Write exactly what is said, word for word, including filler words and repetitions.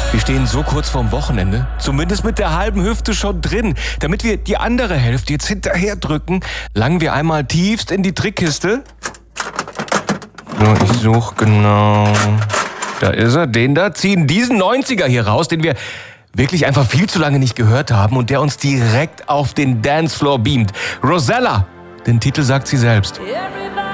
Wir stehen so kurz vorm Wochenende, zumindest mit der halben Hüfte schon drin. Damit wir die andere Hälfte jetzt hinterher drücken, langen wir einmal tiefst in die Trickkiste. So, ich suche genau. Da ist er, den da. Ziehen diesen neunziger hier raus, den wir wirklich einfach viel zu lange nicht gehört haben und der uns direkt auf den Dancefloor beamt. Rosella, den Titel sagt sie selbst. Every